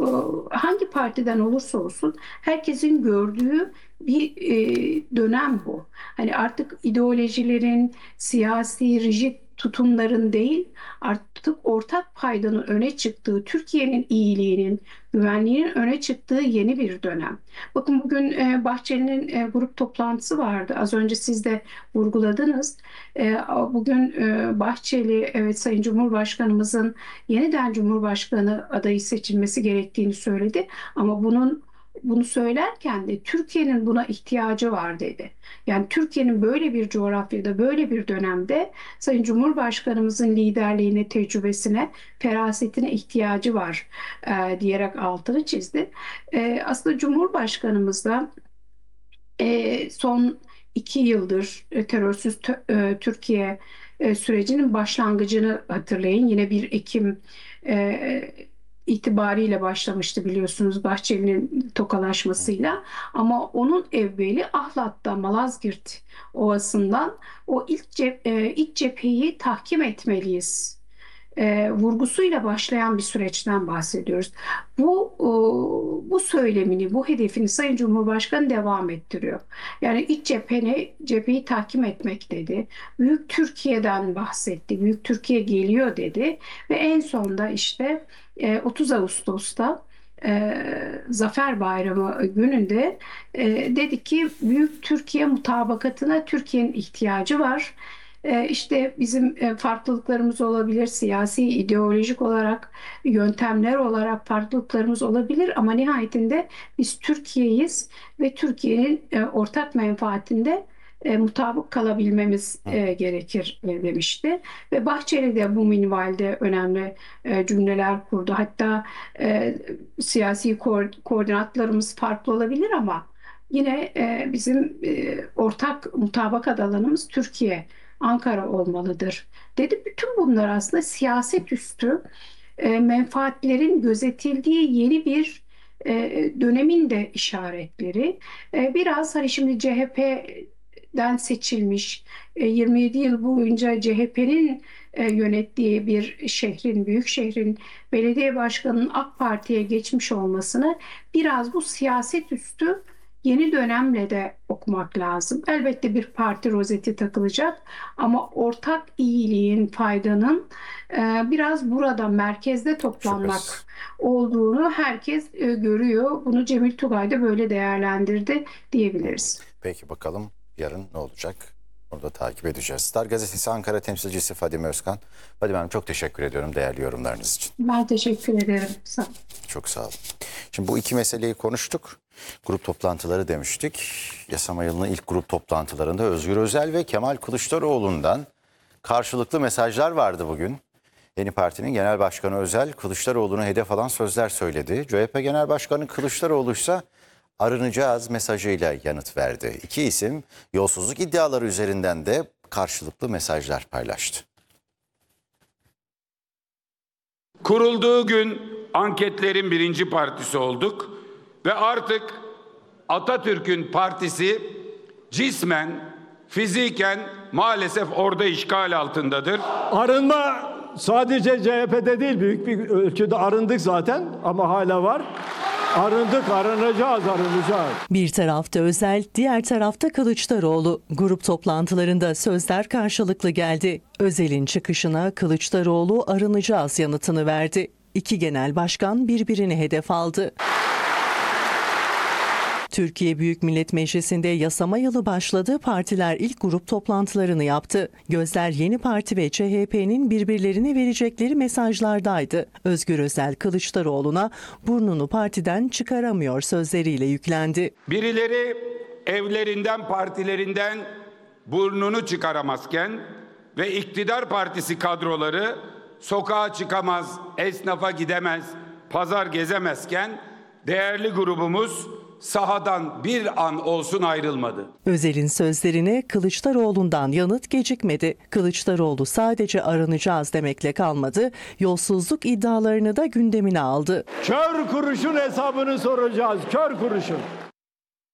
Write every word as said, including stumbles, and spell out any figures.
hangi partiden olursa olsun herkesin gördüğü bir e, dönem bu. Hani artık ideolojilerin, siyasi rigid tutumların değil, artık ortak paydanın öne çıktığı, Türkiye'nin iyiliğinin, güvenliğinin öne çıktığı yeni bir dönem. Bakın bugün e, Bahçeli'nin e, grup toplantısı vardı. Az önce siz de vurguladınız. E, bugün e, Bahçeli, evet, Sayın Cumhurbaşkanımızın yeniden Cumhurbaşkanı adayı seçilmesi gerektiğini söyledi. Ama bunun bunu söylerken de Türkiye'nin buna ihtiyacı var dedi. Yani Türkiye'nin böyle bir coğrafyada, böyle bir dönemde Sayın Cumhurbaşkanımızın liderliğine, tecrübesine, ferasetine ihtiyacı var e, diyerek altını çizdi. E, aslında Cumhurbaşkanımız da e, son iki yıldır e, terörsüz tö- e, Türkiye e, sürecinin başlangıcını hatırlayın. Yine bir Ekim e, itibariyle başlamıştı biliyorsunuz Bahçeli'nin tokalaşmasıyla. Ama onun evveli Ahlat'ta Malazgirt Ovası'ndan o ilk, cep- e, ilk cepheyi tahkim etmeliyiz e, vurgusuyla başlayan bir süreçten bahsediyoruz. Bu e, bu söylemini, bu hedefini Sayın Cumhurbaşkanı devam ettiriyor. Yani iç cepheni, cepheyi tahkim etmek dedi. Büyük Türkiye'den bahsetti. Büyük Türkiye geliyor dedi ve en sonda işte e, otuz Ağustos'ta e, Zafer Bayramı gününde e, dedi ki Büyük Türkiye mutabakatına Türkiye'nin ihtiyacı var. E, işte bizim e, farklılıklarımız olabilir, siyasi, ideolojik olarak, yöntemler olarak farklılıklarımız olabilir ama nihayetinde biz Türkiye'yiz ve Türkiye'nin e, ortak menfaatinde e, mutabık kalabilmemiz e, gerekir e, demişti. Ve Bahçeli de bu minvalde önemli e, cümleler kurdu. Hatta e, siyasi ko- koordinatlarımız farklı olabilir ama yine e, bizim e, ortak mutabakat alanımız Türkiye. Ankara olmalıdır dedi. Bütün bunlar aslında siyaset üstü e, menfaatlerin gözetildiği yeni bir e, dönemin de işaretleri. E, biraz hani şimdi C H P'den seçilmiş e, yirmi yedi yıl boyunca C H P'nin e, yönettiği bir şehrin, büyük şehrin belediye başkanının AK Parti'ye geçmiş olmasını biraz bu siyaset üstü yeni dönemle de okumak lazım. Elbette bir parti rozeti takılacak ama ortak iyiliğin, faydanın e, biraz burada merkezde toplanmak Şüphesiz. olduğunu herkes e, görüyor. Bunu Cemil Tugay da böyle değerlendirdi diyebiliriz. Peki bakalım yarın ne olacak? Onu da takip edeceğiz. Star Gazetesi Ankara temsilcisi Fadime Özkan. Fadime Hanım çok teşekkür ediyorum değerli yorumlarınız için. Ben teşekkür ederim. Sağ olun. Çok sağ olun. Şimdi bu iki meseleyi konuştuk. Grup toplantıları demiştik. Yasama yılının ilk grup toplantılarında Özgür Özel ve Kemal Kılıçdaroğlu'ndan karşılıklı mesajlar vardı bugün. Yeni Parti'nin Genel Başkanı Özel, Kılıçdaroğlu'nu hedef alan sözler söyledi. C H P Genel Başkanı Kılıçdaroğlu ise arınacağız mesajıyla yanıt verdi. İki isim yolsuzluk iddiaları üzerinden de karşılıklı mesajlar paylaştı. Kurulduğu gün anketlerin birinci partisi olduk ve artık Atatürk'ün partisi cismen, fiziken maalesef orada işgal altındadır. Arınma sadece C H P'de değil, büyük bir ölçüde arındık zaten ama hala var. Arındık, arınacağız, arınacağız. Bir tarafta Özel, diğer tarafta Kılıçdaroğlu. Grup toplantılarında sözler karşılıklı geldi. Özel'in çıkışına Kılıçdaroğlu arınacağız yanıtını verdi. İki genel başkan birbirini hedef aldı. Türkiye Büyük Millet Meclisi'nde yasama yılı başladı. Partiler ilk grup toplantılarını yaptı. Gözler Yeni Parti ve C H P'nin birbirlerine verecekleri mesajlardaydı. Özgür Özel Kılıçdaroğlu'na burnunu partiden çıkaramıyor sözleriyle yüklendi. Birileri evlerinden, partilerinden burnunu çıkaramazken ve iktidar partisi kadroları sokağa çıkamaz, esnafa gidemez, pazar gezemezken değerli grubumuz sahadan bir an olsun ayrılmadı. Özel'in sözlerine Kılıçdaroğlu'ndan yanıt gecikmedi. Kılıçdaroğlu sadece aranacağız demekle kalmadı, yolsuzluk iddialarını da gündemine aldı. Kör kuruşun hesabını soracağız, kör kuruşun.